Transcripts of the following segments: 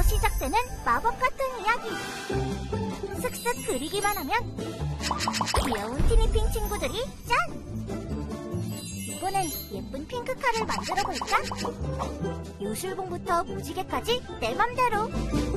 시작되는 마법 같은 이야기. 슥슥 그리기만 하면 귀여운 티니핑 친구들이 짠! 이번엔 예쁜 핑크카를 만들어 볼까? 요술봉부터 무지개까지 내 맘대로.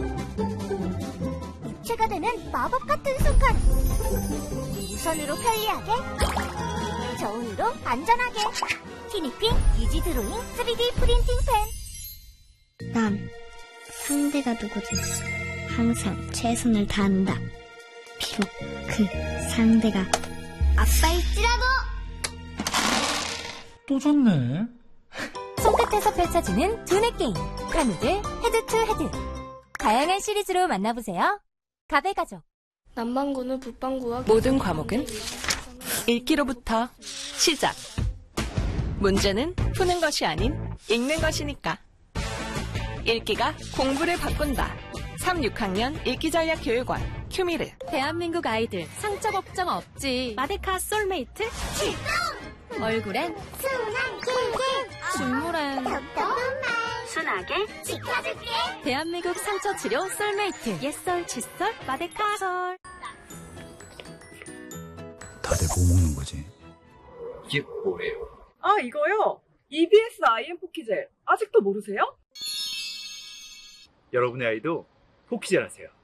입체가 되는 마법 같은 순간. 무선으로 편리하게, 저온으로 안전하게. 티니핑 이지 드로잉 3D 프린팅 펜. 난 상대가 누구든 항상 최선을 다한다. 비록 그 상대가 아빠일지라도. 또 졌네. 손끝에서 펼쳐지는 두뇌 게임 카누들 헤드 투 헤드. 다양한 시리즈로 만나보세요. 가베가족. 남반구는 북반구와 모든 과목은 읽기로부터 시작. 문제는 푸는 것이 아닌 읽는 것이니까. 읽기가 공부를 바꾼다. 3, 6학년 읽기전략교육원 큐미르. 대한민국 아이들 상처 걱정 없지. 마데카 솔메이트 출동! 얼굴엔 순한 킹킹, 중물엔 순하게 지켜줄게. 대한민국 상처 치료 솔메이트. 옛설 칫솔 마데카솔. 다들 뭐 먹는 거지? 이게 뭐예요? 아, 이거요? EBS IM 포키젤. 아직도 모르세요? 여러분의 아이도 포키젤 하세요.